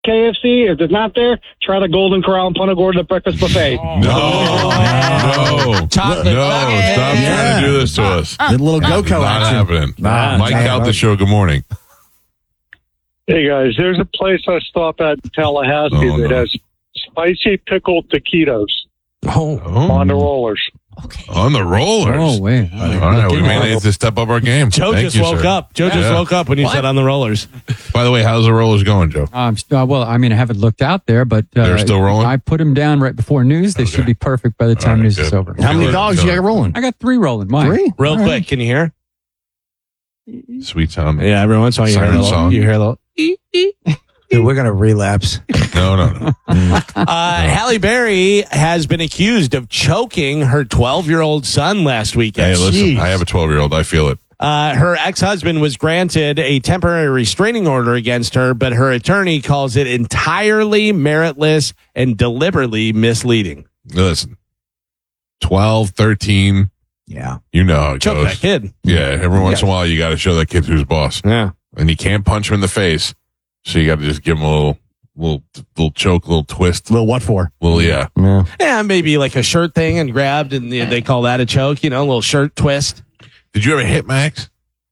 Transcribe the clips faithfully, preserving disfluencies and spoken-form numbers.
K F C. If it's not there, try the Golden Corral in Punta Gorda Breakfast Buffet. No, no, Chocolate no! nugget. Stop Yeah. trying to do this to us. Good little It's GoCo not action. happening. Nah, Mike nah, out nah. the show. Good morning. Hey, guys, there's a place I stop at in Tallahassee Oh, that no. has spicy pickled taquitos Oh, Oh, on the rollers. on the rollers. Oh, wait. All right, we may need to step up our game. Joe Thank just you, woke sir. up. Joe just Yeah. woke up when you said on the rollers. By the way, how's the rollers going, Joe? Um, st- uh, well, I mean, I haven't looked out there, but uh, They're still rolling? I put them down right before news. They Okay. should be perfect by the time right, news good. is over. how many Good. dogs you got rolling? I got three rolling. Mine. Three? Real All quick, right. can you hear? Sweet sound. Yeah, every once in a while you hear a Siren little. song. You hear a little. Dude, we're gonna relapse. No, no, no. Uh, Halle Berry has been accused of choking her twelve-year-old son last weekend. Hey, listen, Jeez. I have a twelve-year-old. I feel it. Uh, her ex-husband was granted a temporary restraining order against her, but her attorney calls it entirely meritless and deliberately misleading. Listen, twelve, thirteen, Yeah. you know how it Choke goes. that kid. Yeah, every once in a while you got to show that kid who's boss. Yeah. And you can't punch him in the face, so you got to just give him a little, little, little choke, little twist, Little what for? little yeah. Yeah. Yeah, maybe like a shirt thing and grabbed, and they they call that a choke, you know, a little shirt twist. Did you ever hit Max?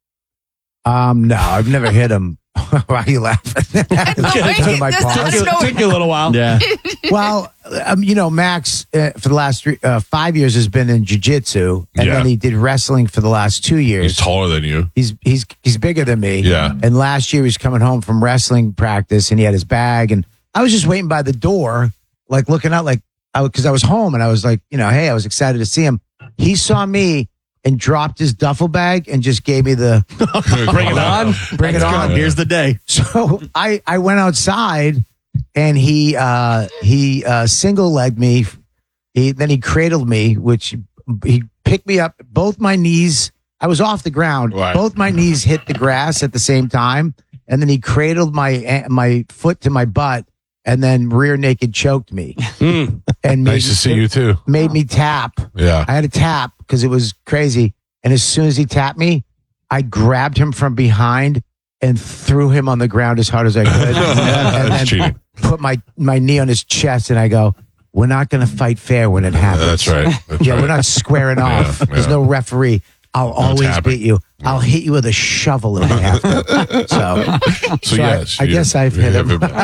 Um, no, I've never hit him. Why are you laughing? This- To my this paws. doesn't Took you, know- took you a little while. Yeah. Well, um, you know, Max uh, for the last three, uh, five years has been in jiu-jitsu, and Yeah. then he did wrestling for the last two years. He's taller than you. He's he's he's bigger than me. Yeah. And last year he was coming home from wrestling practice, and he had his bag, and I was just waiting by the door, like looking out, like I because I was home, and I was like, you know, hey, I was excited to see him. He saw me and dropped his duffel bag and just gave me the Bring it on. bring it on. Here's the day. So I I went outside, and he uh he uh single legged me. He then he cradled me, which he picked me up. Both my knees, I was off the ground. Right. Both my knees hit the grass at the same time, and then he cradled my my foot to my butt, and then rear naked choked me. Mm. And made, Nice to see you too. made me tap. Yeah. I had to tap because it was crazy. And as soon as he tapped me, I grabbed him from behind and threw him on the ground as hard as I could. and That's then cheating. put my, my knee on his chest, and I go, we're not going to fight fair when it happens. That's right. That's Yeah, right. we're not squaring off. Yeah, There's yeah. no referee. I'll always tapping. beat you. I'll hit you with a shovel if I have to. So, So, so I- yes, I, you- guess I've you hit have him. it.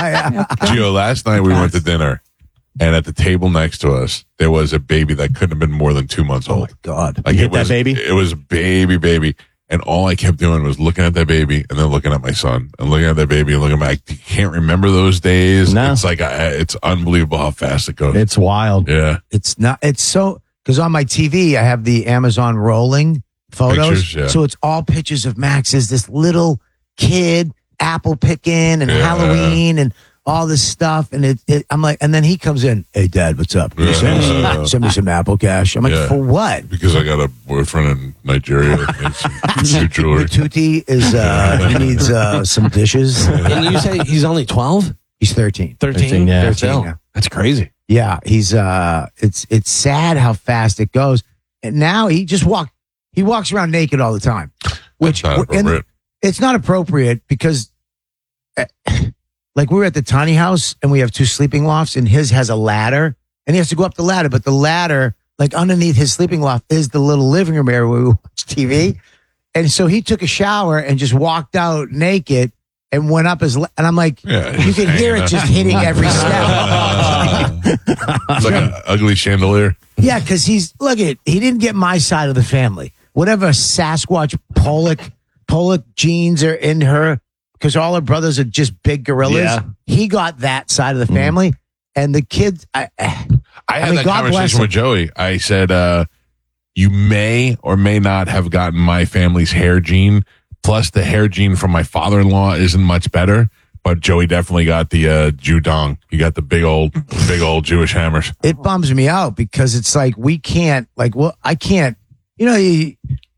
Gio, last night we went to dinner, and at the table next to us, there was a baby that couldn't have been more than two months Oh, my old. God. Like You it hit that was, baby? It was a baby, baby. And all I kept doing was looking at that baby and then looking at my son and looking at that baby and looking at my, I can't remember those days. No. It's like, I, it's unbelievable how fast it goes. It's wild. yeah. It's not, it's so, because on my T V, I have the Amazon rolling photos. Pictures, yeah. So it's all pictures of Max as this little kid, apple picking and Yeah. Halloween and all this stuff. And it, it, I'm like, and then he comes in, hey, Dad, what's up? Can you send, me Yeah. some, send me some Apple Cash. I'm like, Yeah. for what? Because I got a boyfriend in Nigeria that needs some new jewelry. Tutti is, uh, he needs uh, some dishes. And you say he's only twelve? He's thirteen. thirteen? yeah. thirteen, thirteen, yeah. yeah. That's crazy. Yeah, he's uh it's it's sad how fast it goes. And now he just walk he walks around naked all the time. Which That's not and appropriate. it's not appropriate because uh, like we were at the tiny house and we have two sleeping lofts, and his has a ladder and he has to go up the ladder, but the ladder, like underneath his sleeping loft, is the little living room area where we watch T V. And so he took a shower and just walked out naked and went up his la- and I'm like, Yeah, you just can hear hanging it out. just hitting every step. It's like an ugly chandelier. Yeah, because he's look at he didn't get my side of the family. Whatever Sasquatch Pollock Pollock genes are in her, because all her brothers are just big gorillas. Yeah. He got that side of the family, and the kids. I, I had mean, that God bless conversation him. with Joey. I said, uh, you may or may not have gotten my family's hair gene. Plus, the hair gene from my father-in-law isn't much better. But Joey definitely got the uh, Jew dong. He got the big old, big old Jewish hammers. it bums me out because it's like we can't like well I can't you know you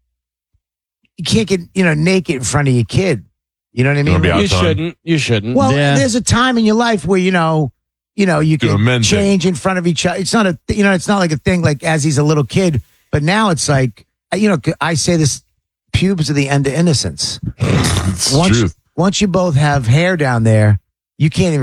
you can't get you know naked in front of your kid. You know what I You wanna mean? be You outside? shouldn't. You shouldn't. Well, Yeah. there's a time in your life where you know, you know, you Do a can men thing. change in front of each other. It's not a, you know, it's not like a thing like as he's a little kid. But now it's like, you know, I say this: pubes are the end of innocence. It's Once, truth. once you both have hair down there, You can't even